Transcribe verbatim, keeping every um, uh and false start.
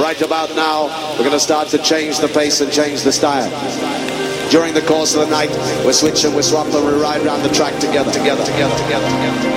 Right about now, we're going to start to change the pace and change the style. During the course of the night, we're switching, we're swapping, we ride around the track together, together, together, together, together.